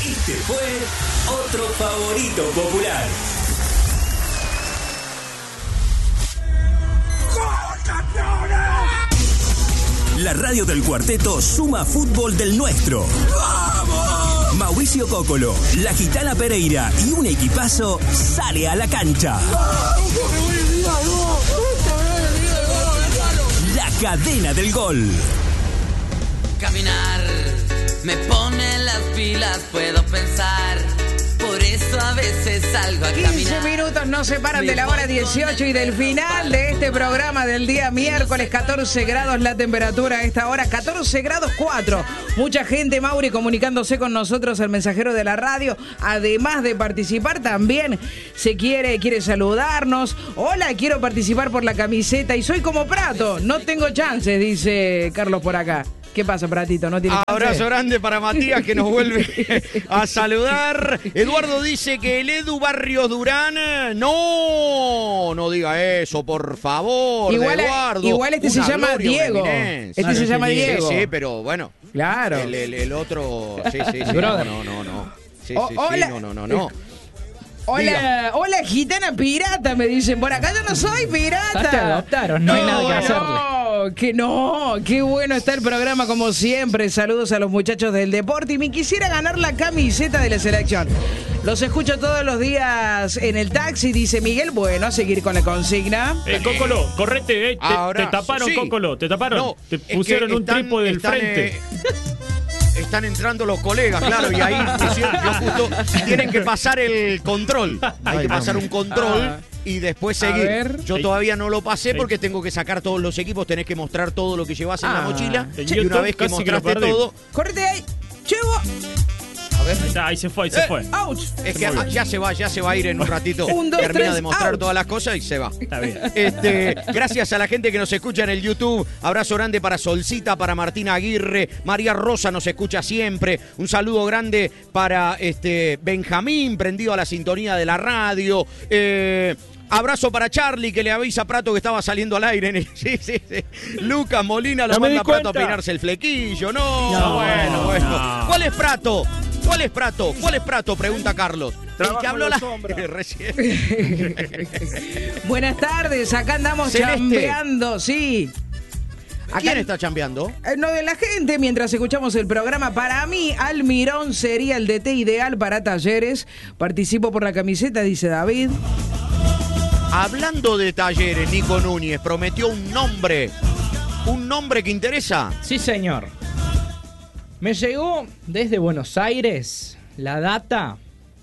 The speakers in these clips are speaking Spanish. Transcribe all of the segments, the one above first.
Este fue otro favorito popular. La radio del cuarteto suma fútbol del nuestro. ¡Vamos! Mauricio Cóccolo, la Gitana Pereira y un equipazo sale a la cancha. La cadena del gol. Caminar me pone las pilas, puedo pensar. Por eso a veces salgo a caminar. 15 minutos nos separan de la hora 18 y del final de este programa del día miércoles. 14 grados la temperatura a esta hora, 14 grados 4. Mucha gente, Mauri, comunicándose con nosotros, el mensajero de la radio. Además de participar, también se quiere saludarnos. Hola, quiero participar por la camiseta y soy como Prato. No tengo chances, dice Carlos por acá. ¿Qué pasa, Pratito? ¿No tiene Abrazo chance? grande para Matías, que nos vuelve a saludar. Eduardo dice que el Edu Barrios Durán, no diga eso, por favor, Igual, Eduardo. igual este se Una llama gloria, una Diego. eminencia. Este se llama Diego. Sí, pero bueno. Claro. El otro, sí. Brother. No. Sí, Hola. no. Hola, gitana pirata, me dicen por acá. Yo no soy pirata. Ya te adoptaron, no hay nada que hacerle. Qué bueno está el programa como siempre. Saludos a los muchachos del deporte y me quisiera ganar la camiseta de la selección. Los escucho todos los días en el taxi, dice Miguel. Bueno, a seguir con la consigna. Cóccolo, correte, te taparon, sí. Cóccolo, te taparon. No, te es que pusieron un trípode del están, frente. Están entrando los colegas, claro, y ahí yo justo tienen que pasar el control. Hay que pasar un control y después seguir. ver. Yo todavía no lo pasé porque tengo que sacar todos los equipos, tenés que mostrar todo lo que llevas en la mochila. En Y una YouTube vez que casi que lo mostraste perdí. todo, Correte ahí. Llego. a ver. Ahí se fue. Ouch. Es que ya se va a ir en un ratito. Un, dos, Termina tres, de mostrar out. todas las cosas y se va. Está bien. Gracias a la gente que nos escucha en el YouTube. Abrazo grande para Solcita, para Martina Aguirre. María Rosa nos escucha siempre. Un saludo grande para Benjamín, prendido a la sintonía de la radio. Abrazo para Charlie, que le avisa a Prato que estaba saliendo al aire. Sí. Lucas Molina lo No me manda di a Prato a cuenta. peinarse el flequillo. Bueno. No. ¿Cuál es Prato? Pregunta Carlos. El que habló recién. Buenas tardes, acá andamos Celeste. chambeando, sí. ¿Quién está chambeando? No de la gente, mientras escuchamos el programa. Para mí, Almirón sería el DT ideal para Talleres. Participo por la camiseta, dice David. Hablando de Talleres, Nico Núñez prometió un nombre que interesa. Sí, señor. Me llegó desde Buenos Aires la data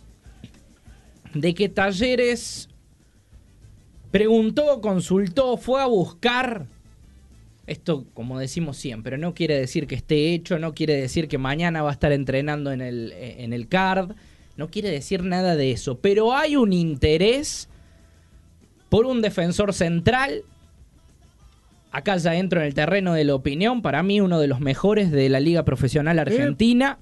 de que Talleres preguntó, consultó, fue a buscar. Esto, como decimos siempre, no quiere decir que esté hecho, no quiere decir que mañana va a estar entrenando en el CARD, no quiere decir nada de eso, pero hay un interés por un defensor central. Acá ya entro en el terreno de la opinión, para mí uno de los mejores de la Liga Profesional Argentina.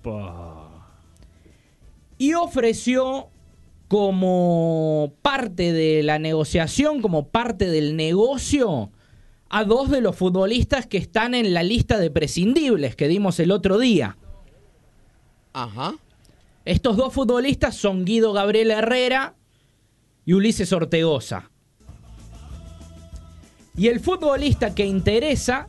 Y ofreció como parte de la negociación, como parte del negocio, a dos de los futbolistas que están en la lista de prescindibles que dimos el otro día. Ajá. Estos dos futbolistas son Guido Gabriel Herrera y Ulises Ortegoza. Y el futbolista que interesa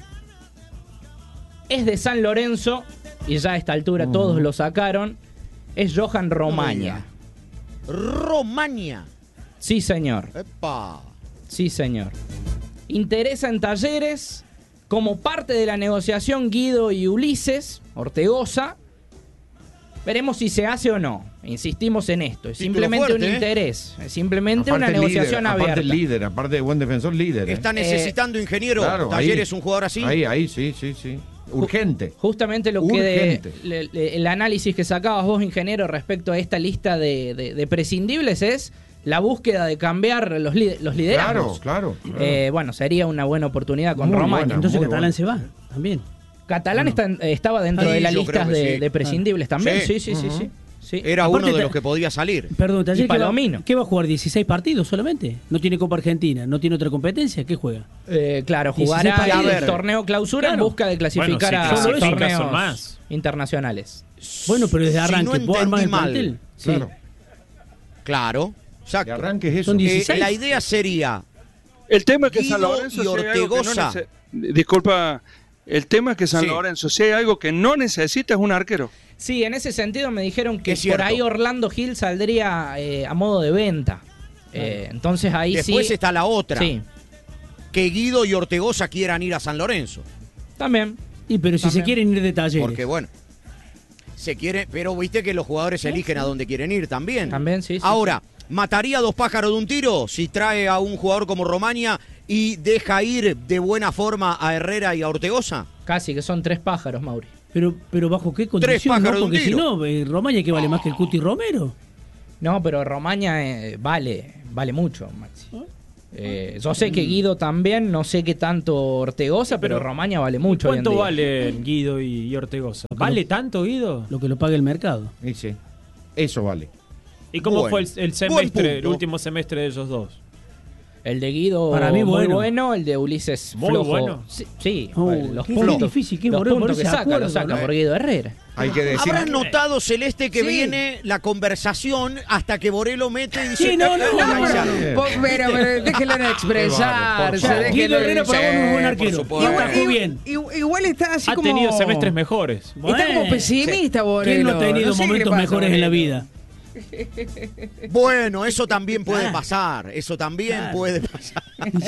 es de San Lorenzo, y ya a esta altura todos lo sacaron, es Johan Romaña. Romaña. Sí, señor. Epa. Sí, señor. Interesa en Talleres, como parte de la negociación Guido y Ulises Ortegoza. Veremos si se hace o no. Insistimos en esto. Es Título simplemente fuerte, un interés. Es simplemente una Aparte negociación líder, abierta. Aparte de buen defensor, líder. Está necesitando ingeniero. Claro, Talleres ahí. un jugador así. Ahí, sí. Urgente. Justamente lo Urgente. que el análisis que sacabas vos, ingeniero, respecto a esta lista de prescindibles es la búsqueda de cambiar los liderazgos. Claro. Bueno, sería una buena oportunidad con Muy Romaña. buena. Entonces Muy Catalán bueno. se va también. Catalán estaba dentro Sí, de las yo listas creo que sí. de prescindibles también. Sí. Sí. Era Aparte uno de te- los que podía salir. Perdón, Talleres, Y Palomino. ¿qué va a jugar? ¿16 partidos solamente? ¿No tiene Copa Argentina? ¿No tiene otra competencia? ¿Qué juega? Claro, 16 jugará partidos. el torneo clausura en Claro. busca de clasificar Bueno, si a clasifica, torneos son más. internacionales. Bueno, pero desde arranque, si no ¿vos armás entendí el mal. plantel? Sí. Claro, exacto. De arranque es eso. Son 16. La idea sería El tema es que Guido San Lorenzo, y si hay algo que no Ortegoza. disculpa, el tema es que San Sí. Lorenzo, si hay algo que no necesita es un arquero. Sí, en ese sentido me dijeron que Es cierto. por ahí Orlando Gil saldría a modo de venta. Entonces ahí Después sí. está la otra. Sí, Que Guido y Ortegoza quieran ir a San Lorenzo. también. Y pero si También. se quieren ir de talleres. Porque bueno, se quiere, pero viste que los jugadores eligen a dónde quieren ir también. También, sí. Ahora, ¿mataría 2 pájaros de un tiro si trae a un jugador como Romaña y deja ir de buena forma a Herrera y a Ortegoza? Casi que son 3 pájaros, Mauri. Pero ¿bajo qué condición? pájaros de ¿No? un Porque si tiro. no, Romaña que vale más que el Cuti Romero. No, pero Romaña vale mucho, Maxi. Yo sé que Guido también, no sé qué tanto Ortegoza, pero Romaña vale mucho. ¿Cuánto hoy en día. valen Guido y Ortegoza? ¿Vale tanto, Guido? Lo que lo paga el mercado. Y sí. Eso vale. ¿Y cómo Bueno, fue el buen semestre, el punto. último semestre de ellos dos? El de Guido Para mí muy bueno. bueno, el de Ulises Muy flojo. bueno. Sí, Qué puntos, difícil que los Moreno puntos que ponerse de saca, lo acuerdo, saca ¿no? por Guido Herrera. Hay que decir. ¿Habrás notado, Celeste, que Sí. viene la conversación hasta que Borelo mete y dice... Sí, no. Pero déjenlo expresarse. Ya, Guido Herrera para vos no es buen arquero. supuesto. Y atajó bien. Igual está así Ha como... tenido semestres mejores. Está como pesimista, Borelo. ¿Quién no ha tenido sé qué le momentos pasa, mejores en la Borelo. vida? Bueno, eso también puede pasar. Eso también puede pasar.